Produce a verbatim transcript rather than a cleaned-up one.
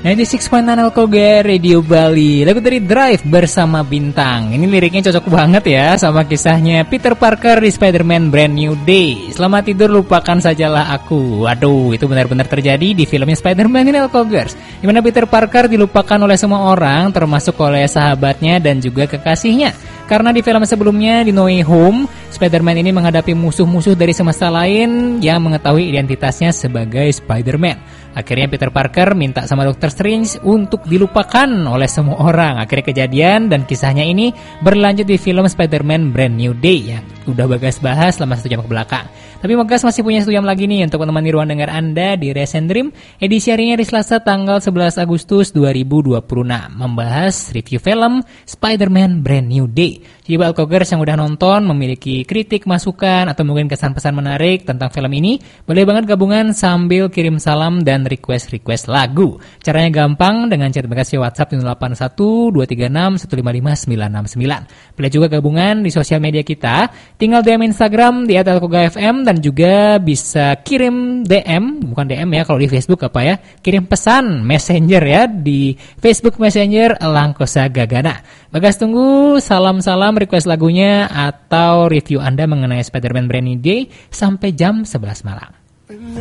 sembilan puluh enam koma enam Alkoga Radio Bali. Lagu dari Drive bersama Bintang. Ini liriknya cocok banget ya sama kisahnya Peter Parker di Spider-Man Brand New Day. Selamat tidur, lupakan sajalah aku. Waduh, itu benar-benar terjadi di filmnya Spider-Man ini Alkogers, di mana Peter Parker dilupakan oleh semua orang, termasuk oleh sahabatnya dan juga kekasihnya. Karena di film sebelumnya, di No Way Home, Spider-Man ini menghadapi musuh-musuh dari semesta lain yang mengetahui identitasnya sebagai Spider-Man. Akhirnya Peter Parker minta sama Doctor Strange untuk dilupakan oleh semua orang. Akhirnya kejadian dan kisahnya ini berlanjut di film Spider-Man Brand New Day yang udah Bagas bahas selama satu jam ke belakang. Tapi Bagas masih punya satu jam lagi nih untuk menemani ruang dengar Anda di Recent Dream. Edisi harinya di Selasa tanggal sebelas Agustus dua ribu dua puluh enam. Membahas review film Spider-Man Brand New Day. Jadi buat Alkogers yang udah nonton, memiliki kritik, masukan, atau mungkin kesan-pesan menarik tentang film ini, boleh banget gabungan sambil kirim salam dan request-request lagu. Caranya gampang dengan chat Bagas via WhatsApp di nol delapan satu dua tiga enam satu lima lima sembilan enam sembilan. Boleh juga gabungan di sosial media kita. Tinggal D M Instagram di at alkoga f m dan juga bisa kirim D M, bukan D M ya kalau di Facebook apa ya, kirim pesan Messenger ya di Facebook Messenger Langkosa Gagana. Bagas tunggu salam-salam, request lagunya atau review Anda mengenai Spider-Man Brand New Day sampai jam sebelas malam.